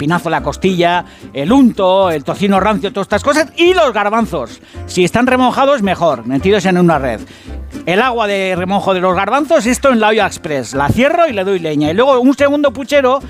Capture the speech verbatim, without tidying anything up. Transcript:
espinazo, la costilla, el unto, el tocino rancio, todas estas cosas, y los garbanzos. Si están remojados, mejor, metidos en una red. El agua de remojo de los garbanzos, esto en la olla express. La cierro y le doy leña. Y luego un segundo puchero